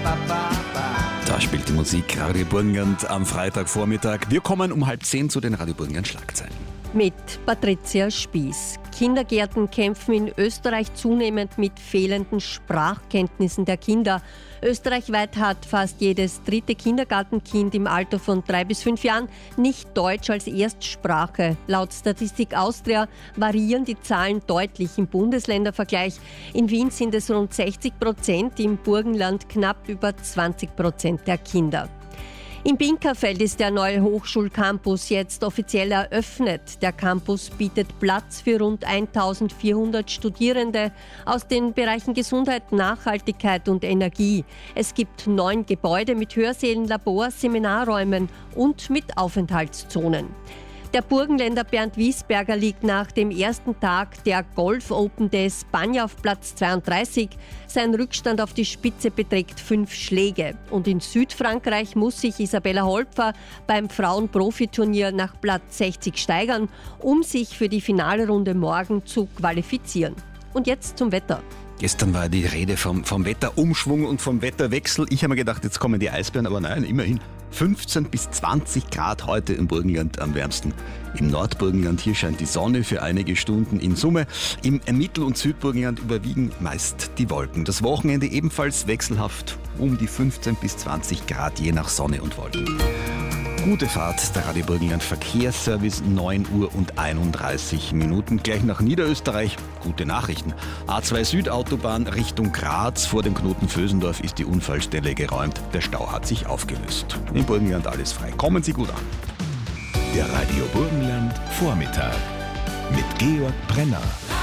Da spielt die Musik Radio Burgenland am Freitagvormittag. Wir kommen um 9:30 zu den Radio Burgenland Schlagzeilen. Mit Patricia Spieß. Kindergärten kämpfen in Österreich zunehmend mit fehlenden Sprachkenntnissen der Kinder. Österreichweit hat fast jedes dritte Kindergartenkind im Alter von 3 bis 5 Jahren nicht Deutsch als Erstsprache. Laut Statistik Austria variieren die Zahlen deutlich im Bundesländervergleich. In Wien sind es rund 60%, im Burgenland knapp über 20% der Kinder. In Binkerfeld ist der neue Hochschulcampus jetzt offiziell eröffnet. Der Campus bietet Platz für rund 1400 Studierende aus den Bereichen Gesundheit, Nachhaltigkeit und Energie. Es gibt 9 Gebäude mit Hörsälen, Labors, Seminarräumen und mit Aufenthaltszonen. Der Burgenländer Bernd Wiesberger liegt nach dem ersten Tag der Golf Open de España auf Platz 32. Sein Rückstand auf die Spitze beträgt 5 Schläge. Und in Südfrankreich muss sich Isabella Holpfer beim Frauen-Profiturnier nach Platz 60 steigern, um sich für die Finalrunde morgen zu qualifizieren. Und jetzt zum Wetter. Gestern war die Rede vom Wetterumschwung und vom Wetterwechsel. Ich habe mir gedacht, jetzt kommen die Eisbären, aber nein, immerhin 15 bis 20 Grad heute im Burgenland am wärmsten. Im Nordburgenland hier scheint die Sonne für einige Stunden in Summe. Im Mittel- und Südburgenland überwiegen meist die Wolken. Das Wochenende ebenfalls wechselhaft um die 15 bis 20 Grad je nach Sonne und Wolken. Gute Fahrt, der Radio Burgenland Verkehrsservice, 9 Uhr und 31 Minuten. Gleich nach Niederösterreich, gute Nachrichten. A2 Südautobahn Richtung Graz, vor dem Knoten Vösendorf ist die Unfallstelle geräumt. Der Stau hat sich aufgelöst. Im Burgenland alles frei. Kommen Sie gut an. Der Radio Burgenland Vormittag mit Georg Brenner.